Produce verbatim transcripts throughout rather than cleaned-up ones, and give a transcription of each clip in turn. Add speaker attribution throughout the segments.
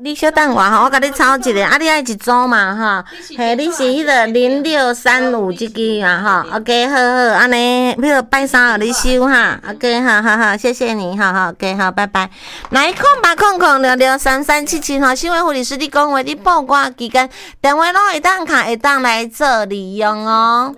Speaker 1: 你小等我吼，我甲你抄一个，啊，你爱一组嘛哈？嘿，你是迄个零六三五这支啊哈 ？OK， 好好，安尼，迄个拜三互你收哈。OK， 好好好，谢谢你，好好 ，OK， 好，拜拜。来，空八空空六六三三七七吼，新闻护理师你讲话，你报挂期间，电话拢会当卡，会当来做利用哦。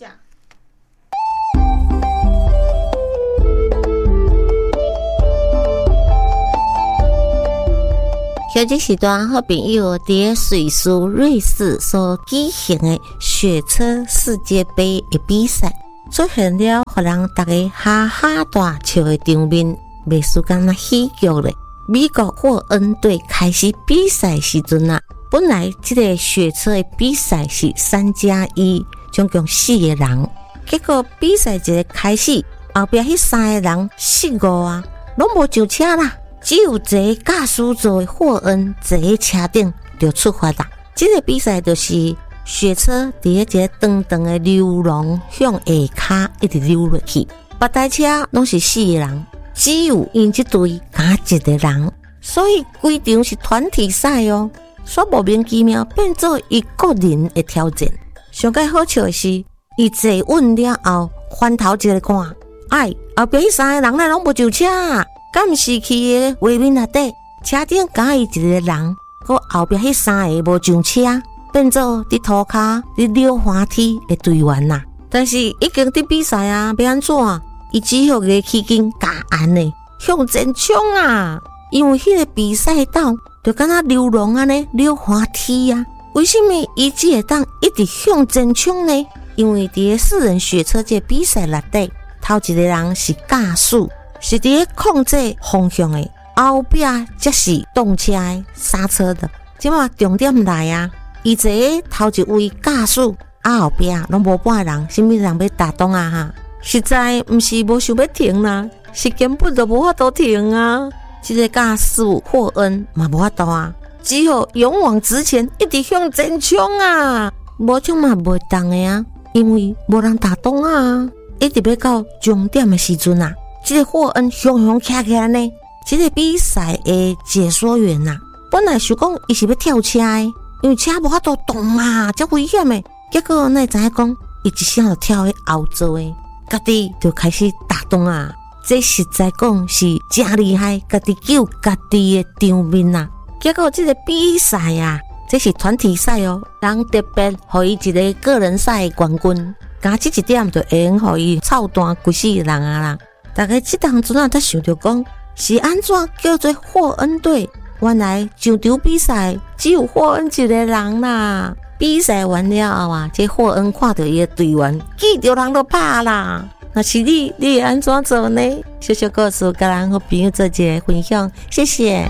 Speaker 1: 现在时段好朋友伫瑞士瑞士所举行的雪车世界杯的比赛，出现了互人大家哈哈大笑的场面，袂输干那喜剧咧。美国霍恩队开始比赛时阵啊，本来这个雪车的比赛是三加一，总共四个人，结果比赛一个开始，后壁迄三个人四五啊，拢无上车啦。只有一个驾驶座的霍恩坐喺车顶就出发啦。这个比赛就是雪车伫一个长长的流廊向下骹一直溜落去，别台车拢是四个人，只有因这队加一个人，所以规场是团体赛哦。煞莫名其妙变做伊个人的挑战。上界好笑的是，伊坐稳了后，翻头一个看，哎，后壁迄三个人咧拢无上车。敢毋是去的画面内底，车顶加伊一个人，佮后壁迄三个无上车，变做伫涂骹伫溜滑梯的队员啦。但是已经伫比赛啊，要安怎？伊只好个起劲加按呢，向前冲啊！因为迄个比赛道就敢若流浪安尼溜滑梯啊。为什么伊只会当一直向前冲呢？因为伫四人雪车这比赛内底，头一个人是驾驶。是伫咧控制方向的，后壁则是动车的刹车的。即马重点来啊！伊坐喺头一位驾驶，啊后壁拢无半个人，什么人要打动啊哈？实在毋是无想要停啦，是根本就无法度停啊！这个驾驶霍恩嘛无法度啊，只好勇往直前，一直向前冲啊！无冲嘛袂动的啊，因为无人打动啊，一直要到终点的时阵啊。这个霍恩雄雄起起来呢，这个比赛的解说员呐、啊，本来想讲伊是要跳车的，因为车无法度动嘛，遮危险的。结果哪会知影讲，伊一下就跳去后座的，家己就开始打动啊！这实在讲是真厉害，家己救家己的场面呐、啊。结果这个比赛啊，这是团体赛哦，人特别互伊一个个人赛冠军，加这一点就会用互伊操蛋规世人啊啦。大概这当阵啊，才想到讲是安怎叫做霍恩队？原来上场比赛只有霍恩一个人啦。比赛完了后啊，这霍恩看到伊的队员，见到人都怕啦。那是你，你会安怎做呢？小小故事，跟人和朋友做一个分享，谢谢。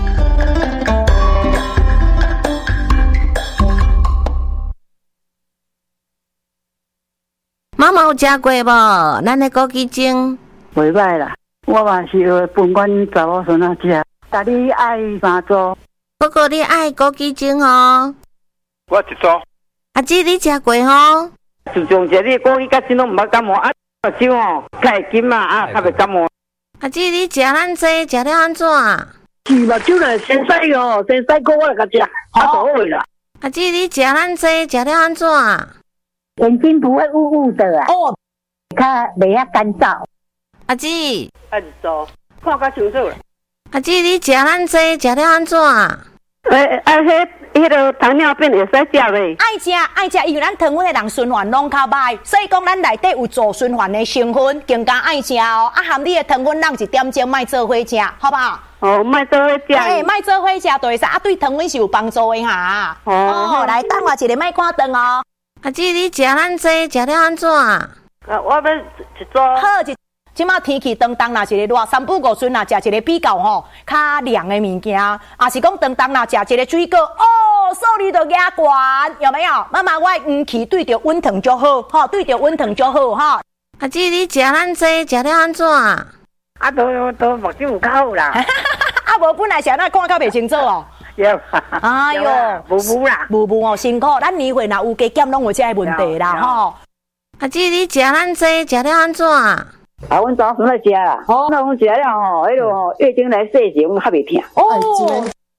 Speaker 1: 妈妈有食过无？咱的枸杞精。
Speaker 2: 袂歹啦，我嘛是分阮查某孙仔食，但你爱三组。
Speaker 1: 哥哥，你爱枸杞精哦？
Speaker 3: 我一组。
Speaker 1: 阿姊，你食过吼？
Speaker 2: 自从食你枸杞甲精拢毋捌感冒，啊，酒哦，较会紧嘛，啊，较袂感冒。
Speaker 1: 阿姊，你食咱这食了安怎？
Speaker 2: 是目睭来先洗哦，先洗过我来甲食，啊，就好啦。
Speaker 1: 阿姊，你食咱这食了安怎？
Speaker 2: 眼睛不会雾雾的啊，哦，较袂遐干燥。
Speaker 1: 阿姊，
Speaker 2: 啊，一组，看较清楚啦。
Speaker 1: 阿姊，你食咱这食了安怎？
Speaker 2: 诶，啊，迄迄个糖尿病会使食袂？
Speaker 4: 爱食爱食，因为咱糖分的人循环拢较歹，所以讲咱内底有助循环的成分，更加爱食哦。啊，含你的糖分，咱一点钟莫做伙食，好不好？
Speaker 2: 哦，莫做伙食。
Speaker 4: 诶，莫做伙食就会使，啊，对糖分是有帮助的哈。哦，哦来，等我一个莫看灯哦。
Speaker 1: 阿姊，你食咱这食了安怎？
Speaker 2: 啊，我要一组。
Speaker 4: 好一。即马天气当当啦，一个热三不五时啦，食一个比较吼较凉的物件，啊是讲当当啦，食一个水果，哦，速率就加悬，有没有？妈妈，我黄芪对着温糖就好，吼，对着温糖就好，哈。
Speaker 1: 阿姊，你食咱这食了安怎？
Speaker 2: 啊，都都目睭有较好啦。
Speaker 4: 啊，无本来是安那看较袂清楚哦。
Speaker 2: 有。
Speaker 4: 哎呦，
Speaker 2: 无无啦，
Speaker 4: 无无哦，辛苦，咱年岁若有加减，拢有这个问题啦，吼。
Speaker 1: 阿姊，你食咱这食了安怎？
Speaker 2: 啊，阮早上来食啦，好，那阮食了吼，迄个吼月经来细时，阮较袂疼。哦，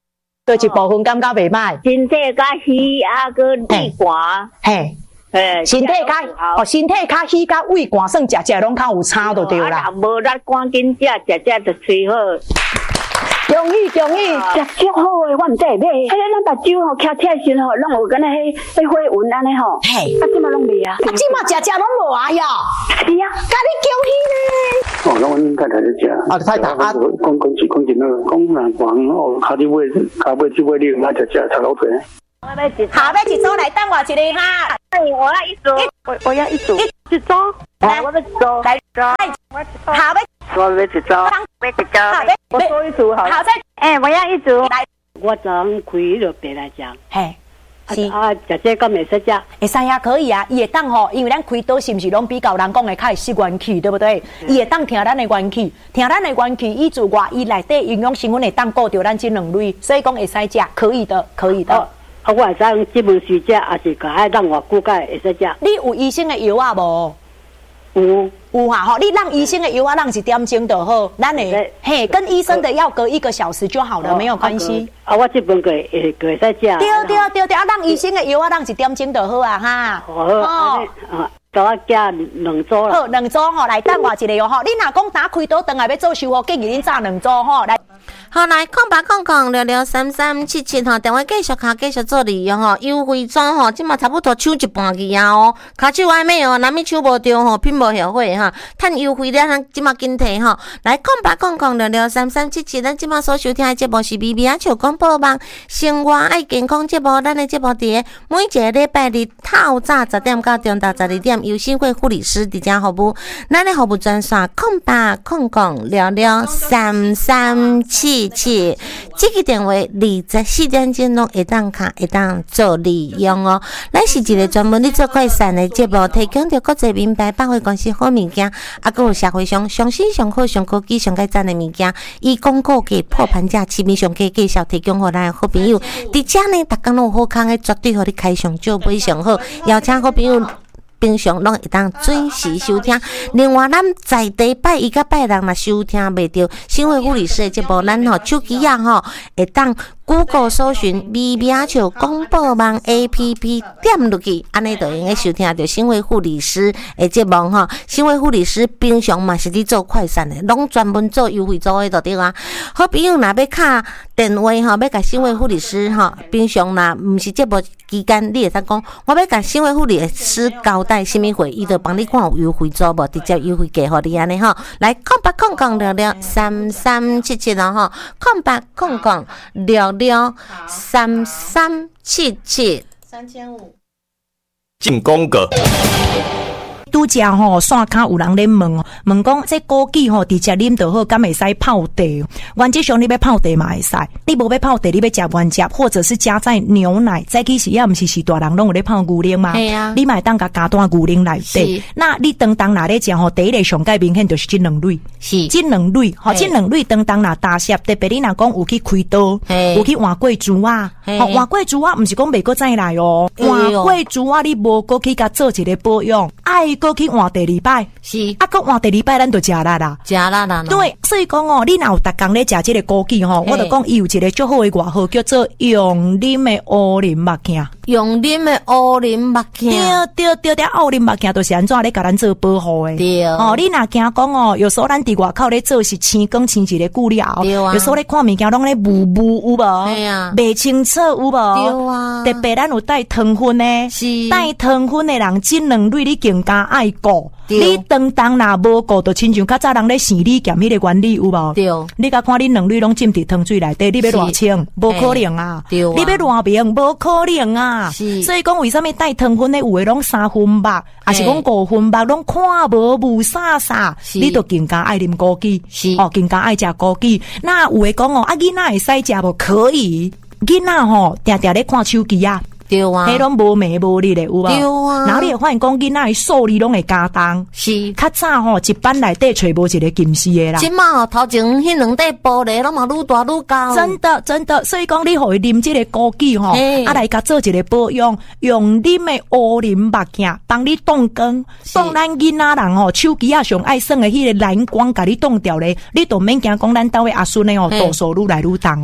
Speaker 4: 对一部分感觉袂歹？
Speaker 3: 身体较虚啊，个胃寒。
Speaker 4: 嘿。
Speaker 3: 诶，
Speaker 4: 身体较哦，身体较虚甲胃寒，算食食拢较有差就对啦。
Speaker 3: 啊，无力赶紧食，食食就吹好。
Speaker 4: 中意中意，
Speaker 3: 食足好诶，我毋知买。迄个咱目睭吼，徛徛时吼，拢有敢若迄迄花纹安尼吼。
Speaker 4: 嘿，
Speaker 3: 啊，即马拢袂啊。
Speaker 4: 啊，即马食食拢无啊哟。
Speaker 3: 是啊，
Speaker 4: 甲你恭喜呢。
Speaker 5: 哦，那阮太太咧食。
Speaker 4: 啊，太太啊，
Speaker 5: 讲讲讲讲真个，讲人讲哦，脚底尾脚尾即尾你哪食食食老多。
Speaker 3: 我要一
Speaker 4: 好，要一组来等我一个哈。
Speaker 3: 哎，我要一组，我我要一组，一一组，来，我要一组，来组，我一组，好呗，
Speaker 2: 我要一组，
Speaker 3: 要一组，
Speaker 4: 好呗，
Speaker 2: 我做一组好。
Speaker 4: 好再，
Speaker 3: 哎，我要一组，
Speaker 4: 来，
Speaker 2: 我早上开迄个白来食，
Speaker 4: 嘿。是
Speaker 2: 啊，食这敢会使食？
Speaker 4: 会使呀，可以啊。伊会当吼，因为咱开刀是毋是拢比较人讲的较会吸元气，对不对？伊会当听咱的元气，听咱的元气，以自外，伊内底营养成分会当顾到咱这两类，所以讲会使食，可以的，可以的。
Speaker 2: 啊，我会使用这本书食，还是甲爱让我骨钙会使食？
Speaker 4: 你有医生的药啊无？
Speaker 2: 有
Speaker 4: 有哈吼，你让医生的药啊让一点钟就好，咱的嘿，跟医生的药隔一个小时就好了，没有关系。
Speaker 2: 啊，我这本个会会使食。
Speaker 4: 对对对对，啊，让医生的药啊让一点钟就好啊哈。
Speaker 2: 好，啊，甲我加两组啦。
Speaker 4: 好，两组吼，来等我一个哦吼。你若讲打开刀，等下要做修复，建议恁炸两组吼来。
Speaker 1: 好来，空八空空六六三三七七吼，电话继续卡继续做利用吼，优惠装吼，即马差不多抢一半去啊哦，卡手还没哦，若咪抢无着吼，拼无后悔哈，趁优惠了，咱即马紧摕吼，来空八空空六六三三七七，咱即马所收听的节目是 B B 啊，笑广播网生活爱健康节目，咱的节目伫每一个礼拜日透早十点到中昼十二点，由新会护理师伫遮服务，咱的服务专线空八空空六六三三七七，这个电话二十四点钟拢会当卡会当做利用哦。咱是一个专门咧做快闪的节目，提供着国际名牌百货公司好物件，啊，佮有社会上上新上好上高级上该赞的物件，以广告价破盘价市面上价介绍提供互咱的好朋友。伫遮呢，逐工拢有好康的，绝对互你开上少买上好，邀请好朋友。平常拢会当准时收听，另外咱在地拜一甲拜六若收听袂到新会护理师的节目，咱吼手机啊吼会当 Google 搜寻 B B 啊笑广播网 A P P 点落去，安尼就用个收听到新会护理师的节目吼。新会护理师平常嘛是伫做快闪的，拢专门做优惠做的就对啊。好朋友若要敲电话吼，要甲新会护理师吼，平常若毋是节目期间，你会当讲我要甲新会护理师交代什么会，伊就帮你看有优惠做无，直接优惠价互你安尼吼。来，空八空空六六三三七七咯吼，空八空空六六三三七七三千五。
Speaker 6: 进攻个。
Speaker 4: 拄则吼，线骹有人咧问哦，问讲这枸杞吼，直接啉就好，敢会使泡茶？原则上你要泡茶嘛会使，你无要泡茶，你要食原汁，或者是加在牛奶。早起时也毋是是大人拢有咧泡牛奶嘛？系啊，你嘛会当甲加段牛奶内底。那你当当若咧食吼，第一个上界明显就是这两类，是这两类吼，这两类当当若搭摄，特别你若讲有去开刀，有去换过珠啊，吼换过珠啊，毋是讲袂过再来哦，换过珠啊，你无过去甲做一个保养，爱。过去换第二摆，是啊，过换第二摆，咱就食力啦，食力啦。对，所以讲哦，你若有逐工咧食这个枸杞吼，我就讲伊有一个足好的外号，叫做用啉的乌林目镜。用啉的乌林目镜，对对对对，乌林目镜就是安怎咧甲咱做保护的。对哦，你若惊讲哦，有时候咱伫外口咧做是青光青一个久了，对啊，有时候咧看物件拢咧雾雾有无？系啊，袂清楚有无？对啊，特别咱有带糖分的，是带糖分的人，这两类你更加爱顾。你当当若无顾，就亲像较早人咧生理检迄个原理有无？对，你甲看恁两类拢浸伫汤水内底，你要偌清，无可能啊！对，你要偌明，无可能啊！是，所以讲为什么带糖分的有诶拢三分目，还是讲五分目拢看无无啥啥，你就更加爱啉枸杞，是哦，更加爱食枸杞。那有诶讲哦，啊囡仔会使食无？可以，囡仔吼定定咧看手机啊。对啊，迄拢无眉无力的有无？对啊，然后你会发现讲囡仔的数理拢会加重，是较早吼一班内底找无一个近视的啦。即马头前迄两块玻璃拢嘛愈大愈高。真的真的，所以讲你互伊啉这个枸杞吼，啊来甲做一个保养，用啉的乌林目镜帮你挡光，挡咱囡仔人吼手机啊上爱耍的迄个蓝光，甲你挡掉咧，你都免惊讲咱兜的阿孙的吼度数愈来愈重啊。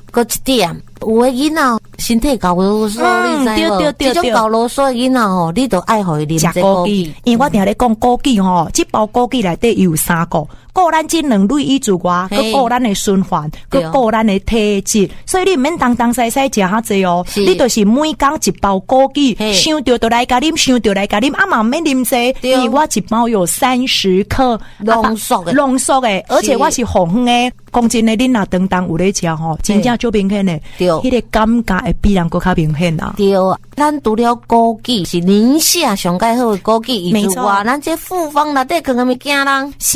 Speaker 1: 搁一点，有诶囡仔身体搞啰嗦，
Speaker 4: 嗯
Speaker 1: 你知无？
Speaker 4: 对对对
Speaker 1: 这种搞啰嗦诶囡仔吼，你都爱互伊啉这枸杞，
Speaker 4: 因为我定咧讲枸杞吼，这包枸杞内底有三个，顾咱这两类以之外，佮顾咱的循环，佮顾咱的体质，所以你毋免当当西西食遐济哦，你就是每工一包枸杞，想着就来甲啉，想着来甲啉，啊嘛毋免啉济，因为我一包有三十克
Speaker 1: 浓缩诶，
Speaker 4: 浓缩诶，而且我是红红诶。讲真诶，恁若当当有咧食吼，真正足明显诶，迄个感觉会比人搁较明显啊。
Speaker 1: 对，咱除了枸杞是宁夏上介好诶枸杞以外，咱这复方内底放诶物件啦。